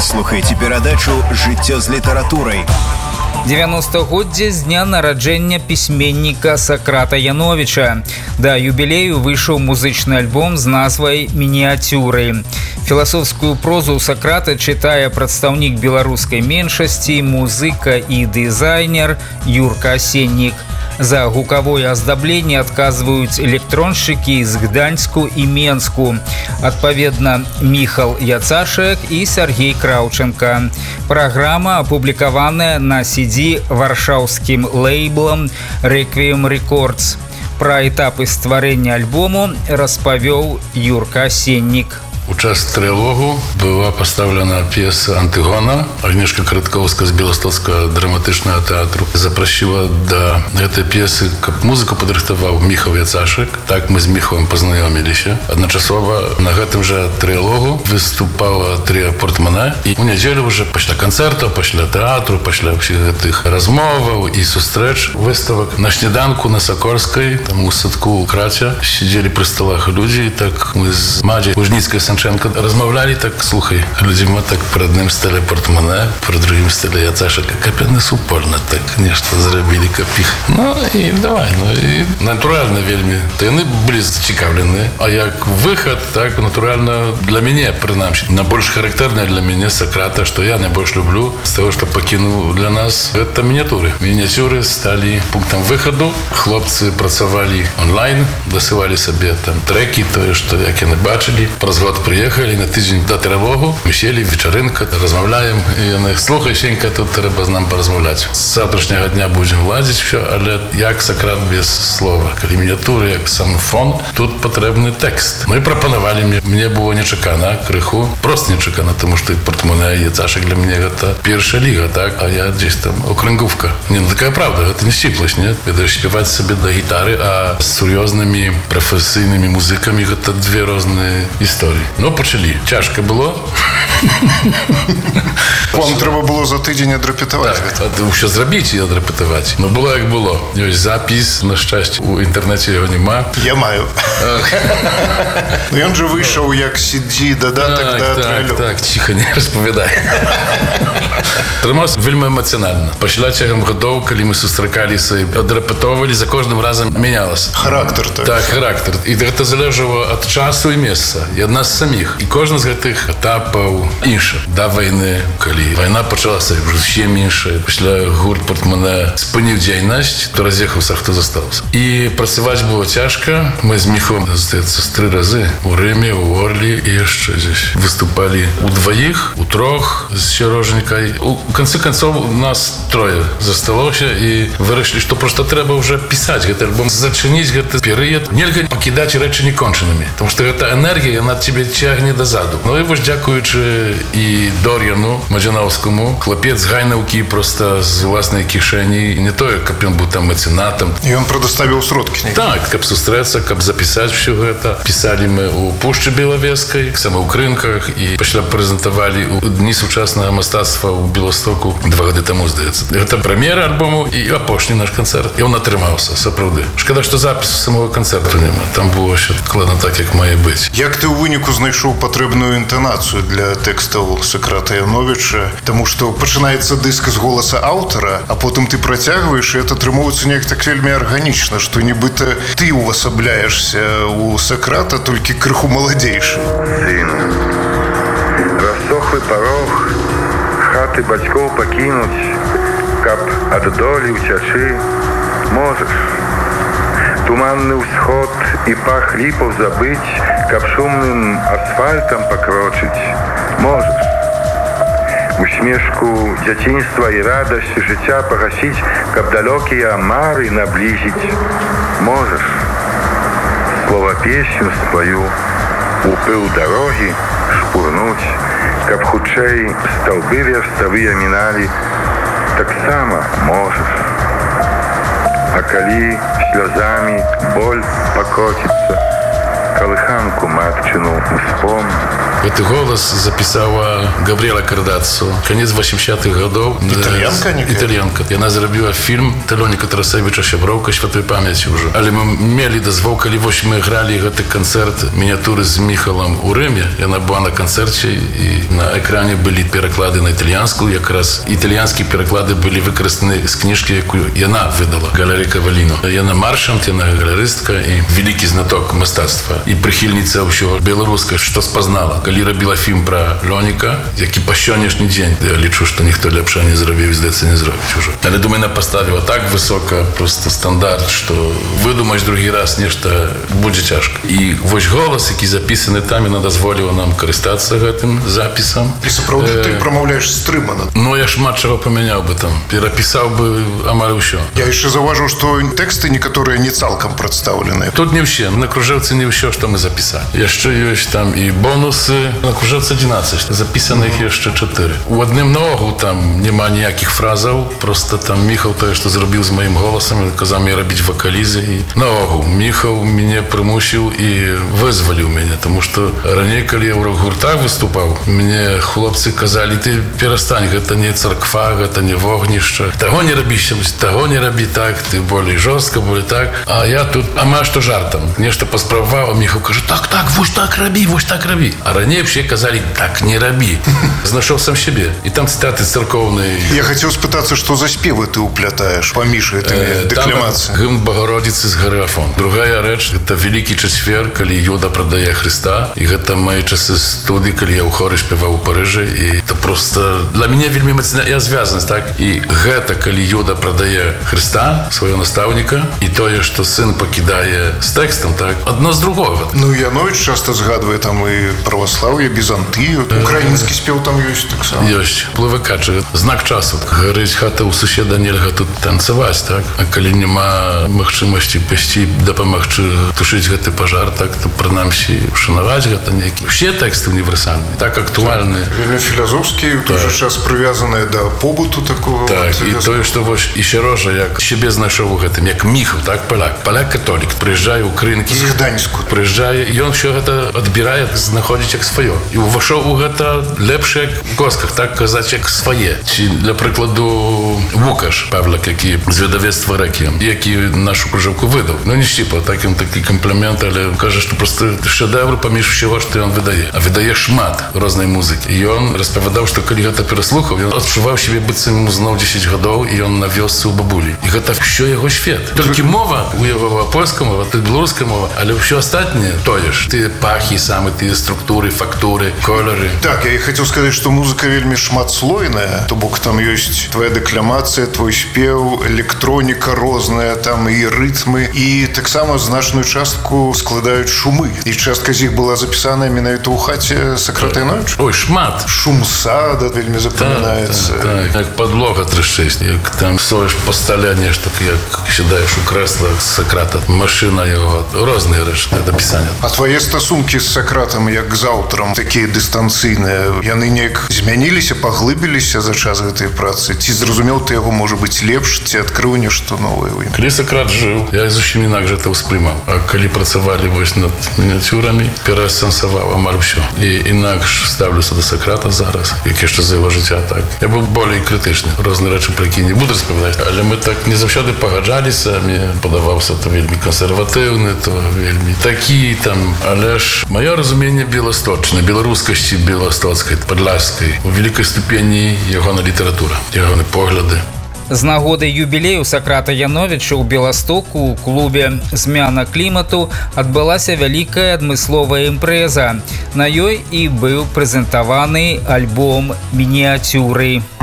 Вы слухаеце перадачу «Жыццё з літаратурай». 90-годдзе з дня нараджэння пісьменніка Сакрата Яновіча. Да юбілею выйшаў музычны альбом з назвай «Мініяцюры». Філасофскую прозу Сакрата чытае прадстаўнік беларускай меншасці, музыка і дызайнер Юрка Асеннік. За гукавое аздабленне адказваюць электроншчыкі з Гданьску і Менску. Адпаведна, Міхал Яцашек і Сергей Краўченка. Праграма апублікаваная на CD варшаўскім лейблам Requiem Records. Пра этапы стварэння альбому распавёў Юрка Асеннік. У час трылогу была поставлена п'еса «Антыгона». Агнешка Караткоўска з Беластоцкага драматычнага тэатру запрасіла да гэтай п'есы, каб музыку падрыхтаваў Міхал Яцашек. Так мы з Міхалам пазнаёміліся. Адначасова на гэтым жа трылогу выступала трыа «Портмане». І ў нядзелю ўжо пасля канцэртаў, пасля тэатру, пасля ўсіх гэтых размоваў і сустрэч, выставак на сніданку на Сакорскай, там у садку ў краце, сидзелі пры сталах людзі, і так мы з Мадзяй Лужніцкай размовляли так, слухай, людзьма так пра адным стылі «Портмане», пра другім стылі Яцашека, каб яны супольна так нешта зрабілі, каб іх. Ну і давай, і натуральна вельмі. То яны былі зацікаўлены. А як выхад, так, натуральна для мяне, прынамсі, найбольш характэрна для мяне Сакрата, што я найбольш люблю з таго, што пакінуў для нас, гэта мініатюры. Мініатюры сталі пунктам выхаду. Хлопцы працавалі онлайн, дасылалі сабе там трэкі, тое, што як яны бачылі. Праз год приехали на тыдзень да трывогу, мы сели, вечарынка, размаўляем, і яны, слухай, Сенька, тут трэба з нам паразмаўляць. З завтрашняга дня будзем ладзіць все, але як Сакрат без слова. Калі мініатуры, як сам фон, тут патрэбны тэкст. Ну і прапанавалі мне было нечакана, крыху, просто нечакана, тому што «Портмане» і Яцашек для мяне гэта першая ліга, так? А я дзесь там окрынгówка. Не, ну такая правда, гэта не сціпласць, не? Гэта спяваць сабе да гітары, а з сур'ёзнымі прафесійнымі музыкамі гэта две розныя історыі. Ну, почали. Тяжко было. Вам треба було за тиждень адрепетувати. Так, що зробити і адрепетувати. Ну, було як було. Ось запис, на щастя, у інтернеті його нема. Я маю. Ну, він же вийшов як CD додаток до трейлеру. Так, тихо, не розповідай. Тримався вельми емоціонально. Почала тягом годов, коли ми зустрікалися і адрепетовували, за кожним разом мінялося. Характер, так? Так, характер. І це залежало від часу і місця. І від нас самих. І кожен з гэтых етапів інше. До війни, коли війна почалася, вже ще менше. Після гурт «Портмане» спинив діяльність, хто роз'їхався, хто залишився. І працювати було тяжко. Ми з Міхом, здається, 3 рази у Римі, у Орлі і ще здесь виступали у двоїх, у трьох з Сіроженькою. У конце концов нас 3 засталося і вирішили, що просто треба вже писати цей альбом, зачинити цей період. Нельзя покидати речі неконченими, тому що ця енергія, вона тебе тягне дозаду. Ну і ось дякуючи і Дор'яну Маджановському, хлопець з Гайнавки просто з власної кишені, і не то, як він був там меценатом. І він предоставив сродки. Так, каб зустріться, каб записати все це. Писали ми у Пущі Біловезькій, саме у Кринках, і після презентували у Дні сучасного мистецтва у Білостоку 2 роки тому, здається. Це прем'єра альбому і опошній наш концерт. І він отримався, справді. Шкода, що запису самого концерту немає. Там було ще складно так, як має бути. Як ти у виніку знайшов потрібну інтонацію для текстів Сократа Яновича? Тому що починається диск з голосу автора, а потім ти протягуєш, і це отримується не так вельми органічно, що нібито ти уособляєшся у Сократа, тільки криху молодейший. Сину, розсохлий порог, хати батьков покинуть, каб ад долі уцячы, можеш. Туманный усход и пах липов забыть, каб шумным асфальтом покрочить, можешь. Усмешку дзяцінства и радость жыцця погасить, каб далёкія мары наблизить, можешь. Слово песню свою у пыл дороги шпурнуть, каб хутчэй столбы верставыя міналі, таксама можешь. А калі слёзами боль покотится, колыханку матчину вспомни. Гэты голос запісала Габріэла Кардаццо. Канец 80-х гадоў. Італьянка? Італьянка. Яна зрабіла фільм Талёніка Тарасевіча «Сяброўка святой памяці» ўжо. Але мы мелі дазвол, калі вось мы гралі гэты канцэрт мініатуры з Міхалам у Рыме. Яна была на канцэрце і на экране былі пераклады на італьянскую. Якраз італьянскія пераклады былі выкарыстаны з кніжкі, якую яна выдала, Галерыя Каваліно. Яна маршант, яна галерыстка і вялікі знаток мастацтва. І прыхільніца ўсяго беларускага, што спазнала. Калі рабіла фільм пра Лёніка, які па сённяшні дзень, я лічу, што ніхто лепша не зрабіў, здаецца, не зробіць ужо. Але думаю, яна паставіла так высока просто стандарт, што выдумаць другі раз нешта будзе цяжка. І вось голас, які запісаны там, яна дазволіла нам карыстацца гэтым запісам. І сапраўды ты прамаўляеш стрымана. Ну, я шмат чаго памяняў бы там, перапісаў бы амаль усё. Я яшчэ заўважыў, што тэксты некаторыя не цалкам прадстаўленыя. Тут не ўсе, на кружэлцы не ўсё, што мы запісалі. Яшчэ ёсць там і бонусы. На кружэлцы 11, запісаных яшчэ 4. У адным наогул там няма ніякіх фразаў, просто там Міхал тое, што зрабіў з маім голасам, казаў мне рабіць вакалізы. І наогул Міхал мяне прымусіў і вызваліў мяне, таму што раней, калі я ў рок-гуртах выступаў, мне хлопцы казалі, ты перастань, гэта не царква, гэта не вогнішча. Таго не рабі, таго не рабі так, ты болей жорстка, болей так. А я тут амаль што жартам. Нешта паспрабаваў, а Міхал кажа, так, вось так рабі, вось так рабі. А раней все казалі, так не рабі. Знайшоў сам сябе. І там цытаты царкоўныя. Я хацеў спытацца, што за спевы ты уплятаеш паміж гэтымі дэкламацыямі. Гімн Богородицы з гары Афон. Другая рэч, гэта Вялікі чацвер, калі Юда прадае Хрыста. І гэта мае часы студыі, калі я ў хоры спяваў у Парыжы. І это просто для мяне вельмі мацная звязанасць, так? І гэта, калі Юда прадае Хрыста, свайго настаўніка, і тое, што сын пакідае з тэкстам, так? Адно з другога. Ну, Яновіч часта згадвае там і праваслаўе, Бізантыю. Украінскі спеў там ёсць таксама. Ёсць. Плывакачы. Знак часу. Гарыць хата ў суседа, нельга тут танцаваць, так? А калі няма магчымасці пайсці дапамагчы тушыць гэты пажар, так, то прынамсі ушанаваць гэта нейкі. Усе тэксты універсальныя, так актуальныя. Вельмі філазофскія, у той жа час прывязаныя да побыту такого. Так, і тое, што вось і Сярожа, як сябе знайшоў у гэтым, як Міхал, так, паляк. Паляк-католік. Прыязджае ў Крынкі. З Гданьску. Прыязджае, і ён ўсё гэта адбірае, знаходзіць як сваё. І ўвайшоў у гэта лепш як у косках, так казаць, як свае. Ці, для прыкладу, Вукаш Павлак, які з выдавецтва «Рэквіем», які нашу кружэлку выдаў. Ну, не шчіпа, так ён такі камплімент, але кажа, што проста шэдэвр паміж усяго, што ён выдае. А выдае шмат рознай музыкі. І ён распавядаў, што калі гэта пераслухаў, ён адчуваў сябе быццам ему зноў 10 гадоў, і ён на вёсцы ў бабулі. І гэта ўсё яго свет. Толькі мова у яго польская мова, тут беларуская мова, але ўсё астатняе тое ж. Тыя пахі самы, тыя структуры, фактуры, колеры. Так, я і хацеў сказаць, што музыка вельмі шматслойная, то бок там ёсць твоя дэкламацыя, твой спеў, электроніка розная, там і рытмы, і таксама значную частку складаюць шумы. І частка з іх была запісаная менавіта ў хаце Сакрата Яновіча. Ой, шмат. Шум сада вельмі запамінаецца. Так, як падлога трышчыць, як там соеш па стале нешта, як сідаеш у крэсла Сакрата, машына яго, розныя рэчы, гэта пісанне. А твае стасункі з Сакратам, як з аўтарам, такія дыстанцыйныя, яны неяк змяніліся, паглыбіліся за час гэтай працы? Ці зразумеў ты яго, можа быць, лепш, ці адкрыў нешта новае ў ім? Калі Сакрат жыў, я зусім інакш гэта ўспрымаў. А калі працавалі вось над мініатюрамі, пераасэнсаваў амаль усё. І інакш ставлюся да Сакрата зараз, як яшчэ за яго жыцця, так. Я быў болей крытычны. Розныя рэчы, пра які не буду распавядаць. Але мы так не заўсёды пагаджаліся. Мне падаваўся то вельмі кансерватыўны, то вельмі такі там. Але ж маё разуменне беласточнае, беларускасці беластоцкай, падляшскай, у вялікай ступені ягонай літаратура, ягоны погляды. З нагоды юбілею Сакрата Яновіча ў Беластоку у клубе «Змяна клімату» адбылася вялікая адмысловая імпрэза. На ёй і быў прэзентаваны альбом «Мініатюры».